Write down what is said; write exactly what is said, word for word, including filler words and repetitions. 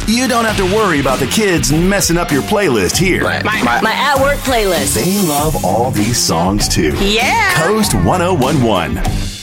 You don't have to worry about the kids messing up your playlist here. My, my, My at-work playlist. They love all these songs too. yeah. Coast one oh one one.